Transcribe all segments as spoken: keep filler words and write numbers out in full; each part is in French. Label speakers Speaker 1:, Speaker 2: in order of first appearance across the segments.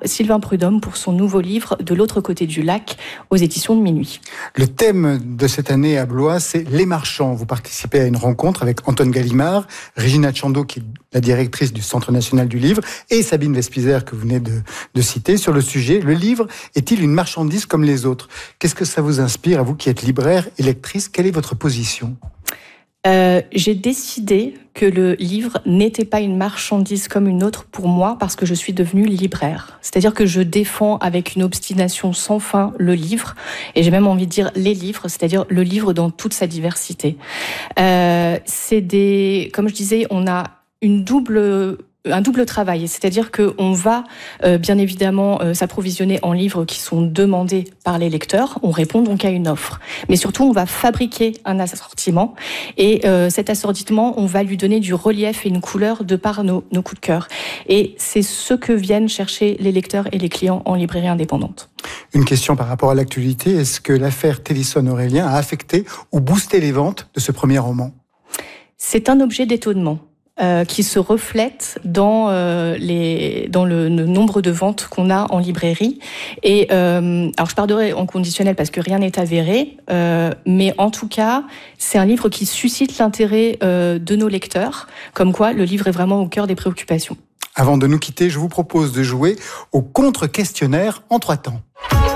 Speaker 1: Sylvain Prudhomme pour son nouveau livre De l'autre côté du lac aux éditions de Minuit.
Speaker 2: Le thème de cette année à Blois, c'est les marchands. Vous participez à une rencontre avec Antoine Gallimard, Régina Tchando, qui est la directrice du Centre national du livre, et Sabine Vespizer, que vous venez de, de citer, sur le sujet. Le livre est-il une marchandise comme les autres ? Qu'est-ce que ça vous inspire, à vous qui êtes libraire et lectrice ? Quelle est votre position ?
Speaker 1: Euh, j'ai décidé que le livre n'était pas une marchandise comme une autre pour moi parce que je suis devenue libraire. C'est-à-dire que je défends avec une obstination sans fin le livre, et j'ai même envie de dire les livres, c'est-à-dire le livre dans toute sa diversité. Euh, c'est des, comme je disais, on a une double... un double travail, c'est-à-dire qu'on va euh, bien évidemment euh, s'approvisionner en livres qui sont demandés par les lecteurs, on répond donc à une offre. Mais surtout, on va fabriquer un assortiment, et euh, cet assortiment, on va lui donner du relief et une couleur de par nos, nos coups de cœur. Et c'est ce que viennent chercher les lecteurs et les clients en librairie indépendante.
Speaker 2: Une question par rapport à l'actualité, est-ce que l'affaire Télisson-Aurélien a affecté ou boosté les ventes de ce premier roman ? C'est
Speaker 1: un objet d'étonnement. Euh, qui se reflète dans, euh, les, dans le, le nombre de ventes qu'on a en librairie. Et euh, alors je parlerai en conditionnel parce que rien n'est avéré, euh, mais en tout cas, c'est un livre qui suscite l'intérêt euh, de nos lecteurs, comme quoi le livre est vraiment au cœur des préoccupations.
Speaker 2: Avant de nous quitter, je vous propose de jouer au contre-questionnaire en trois temps.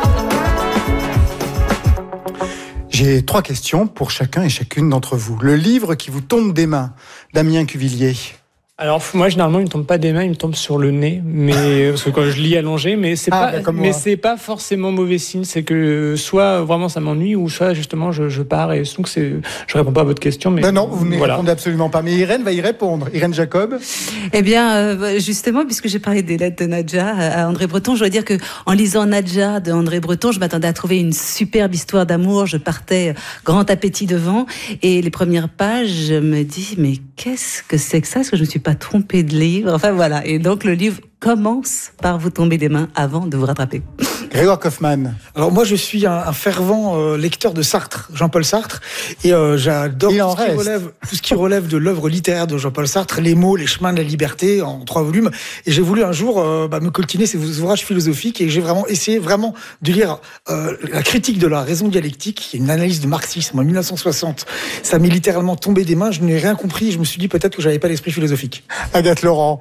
Speaker 2: J'ai trois questions pour chacun et chacune d'entre vous. Le livre qui vous tombe des mains, Damien Cuvillier.
Speaker 3: Alors moi généralement il me tombe pas des mains, il me tombe sur le nez, mais parce que quand je lis allongé, mais c'est
Speaker 2: ah,
Speaker 3: pas, mais c'est pas forcément mauvais signe. C'est que soit vraiment ça m'ennuie, ou soit justement je, je pars, et donc c'est, je réponds pas à votre question. Mais
Speaker 2: ben non, vous ne
Speaker 3: voilà.
Speaker 2: répondez absolument pas. Mais Irène va y répondre. Irène Jacob.
Speaker 4: Eh bien euh, justement, puisque j'ai parlé des lettres de Nadja à André Breton, je dois dire que en lisant Nadja de André Breton, je m'attendais à trouver une superbe histoire d'amour. Je partais grand appétit devant, et les premières pages, je me dis mais qu'est-ce que c'est que ça ? Est-ce que je me suis pas trompée de livre ? Enfin voilà, et donc le livre commence par vous tomber des mains avant de vous rattraper.
Speaker 2: Grégoire Kaufmann.
Speaker 5: Alors moi je suis un, un fervent euh, lecteur de Sartre, Jean-Paul Sartre, et euh, j'adore tout ce, qui relève, tout ce qui relève de l'œuvre littéraire de Jean-Paul Sartre, Les mots, les chemins de la liberté, en trois volumes. Et j'ai voulu un jour euh, bah, me coltiner ces ouvrages philosophiques, et j'ai vraiment essayé vraiment de lire euh, la critique de la raison dialectique, qui est une analyse du marxisme en mille neuf cent soixante. Ça m'est littéralement tombé des mains, je n'ai rien compris, je me suis dit peut-être que j'avais pas l'esprit philosophique.
Speaker 2: Agathe Laurent.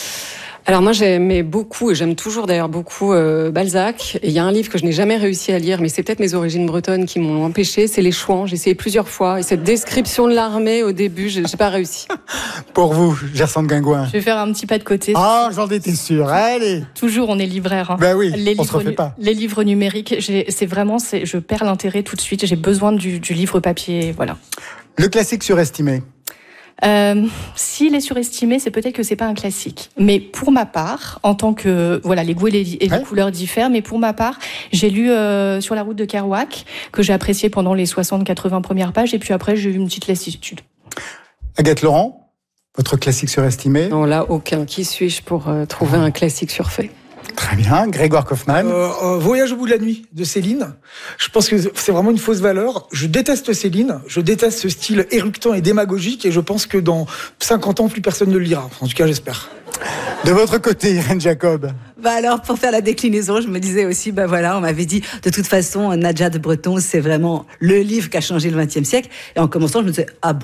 Speaker 6: Alors moi j'aimais beaucoup, et j'aime toujours d'ailleurs beaucoup euh, Balzac. Et il y a un livre que je n'ai jamais réussi à lire, mais c'est peut-être mes origines bretonnes qui m'ont empêché, c'est Les Chouans. J'ai essayé plusieurs fois, et cette description de l'armée au début, j'ai, j'ai pas réussi.
Speaker 2: Pour vous, Gersande Guingouin.
Speaker 1: Je vais faire un petit pas de côté.
Speaker 2: Ah, j'en étais sûre. Allez.
Speaker 1: Toujours, on est libraire. Hein.
Speaker 2: Ben oui,
Speaker 1: les
Speaker 2: on
Speaker 1: livres,
Speaker 2: se refait pas.
Speaker 1: Les livres numériques, j'ai, c'est vraiment, c'est, je perds l'intérêt tout de suite. J'ai besoin du, du livre papier, voilà.
Speaker 2: Le classique surestimé.
Speaker 1: Euh, s'il est surestimé, c'est peut-être que c'est pas un classique. Mais pour ma part, en tant que voilà, les goûts et les, et les ouais. couleurs diffèrent. Mais pour ma part, j'ai lu euh, Sur la route de Kerouac, que j'ai apprécié pendant les soixante quatre-vingts premières pages, et puis après j'ai eu une petite lassitude.
Speaker 2: Agathe Laurent, votre classique surestimé ?
Speaker 6: Non, là aucun. Qui suis-je pour euh, trouver un classique surfait ?
Speaker 2: Très bien, Grégoire Kaufmann.
Speaker 5: Euh, euh, Voyage au bout de la nuit de Céline. Je pense que c'est vraiment une fausse valeur. Je déteste Céline, je déteste ce style éructant et démagogique, et je pense que dans cinquante ans, plus personne ne le lira. En tout cas, j'espère.
Speaker 2: De votre côté, Irène Jacob.
Speaker 4: Bah alors, pour faire la déclinaison, je me disais aussi, bah voilà, on m'avait dit, de toute façon, Nadja de Breton, c'est vraiment le livre qui a changé le vingtième siècle. Et en commençant, je me disais, ah bon ?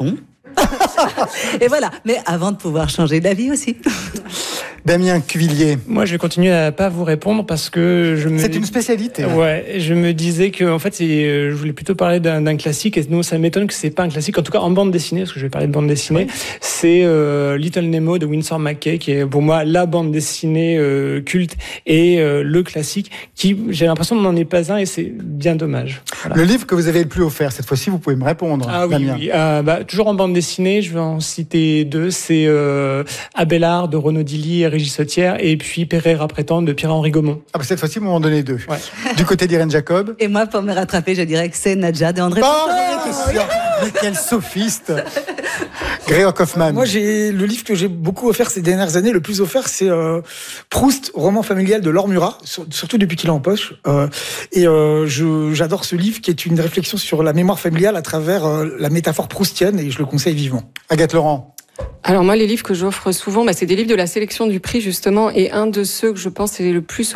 Speaker 4: Et voilà, mais avant de pouvoir changer d'avis aussi.
Speaker 2: Damien Cuvillier.
Speaker 3: Moi, je vais continuer à pas vous répondre parce que je me...
Speaker 2: C'est une spécialité.
Speaker 3: Ouais, ouais, je me disais que en fait, c'est... je voulais plutôt parler d'un, d'un classique, et nous, ça m'étonne que c'est pas un classique, en tout cas en bande dessinée, parce que je vais parler de bande dessinée. Ouais. C'est euh, Little Nemo de Winsor McCay, qui est pour moi la bande dessinée euh, culte et euh, le classique, qui, j'ai l'impression, n'en est pas un, et c'est bien dommage. Voilà.
Speaker 2: Le livre que vous avez le plus offert, cette fois-ci, vous pouvez me répondre.
Speaker 3: Ah oui,
Speaker 2: Damien.
Speaker 3: oui. Euh, bah, toujours en bande dessinée, je vais en citer deux. C'est euh, Abélard de Renaud Dilly et Régis Sautière, et puis Pereira Prétend de Pierre-Henri Gaumont.
Speaker 2: Ah bah cette fois-ci, vous m'en donnez deux. Ouais. Du côté d'Irène Jacob.
Speaker 4: Et moi, pour me rattraper, je dirais que c'est Nadja de André.
Speaker 2: Oh, j'en étais sûr. Mais quel sophiste. Grégoire Kaufmann.
Speaker 5: Moi, j'ai le livre que j'ai beaucoup offert ces dernières années. Le plus offert, c'est euh, Proust, roman familial de Laure Murat, surtout depuis qu'il est en poche. Euh, et euh, je, j'adore ce livre, qui est une réflexion sur la mémoire familiale à travers euh, la métaphore proustienne, et je le conseille vivement.
Speaker 2: Agathe Laurent.
Speaker 6: Alors moi, les livres que j'offre souvent, bah, c'est des livres de la sélection du prix, justement, et un de ceux que je pense est le plus